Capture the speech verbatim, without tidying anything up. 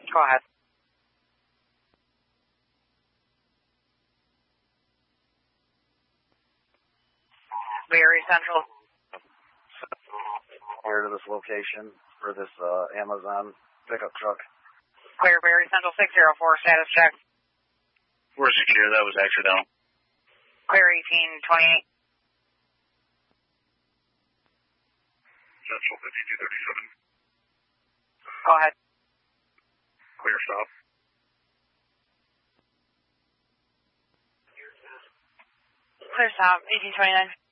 Go ahead. Berry Central. Clear to this location for this uh, Amazon pickup truck. Clear Berry Central six zero four, status check. We're secure, that was accidental. Clear eighteen twenty-eight. Central fifty-two thirty-seven. Go ahead. Clear stop. Clear stop, eighteen twenty-nine.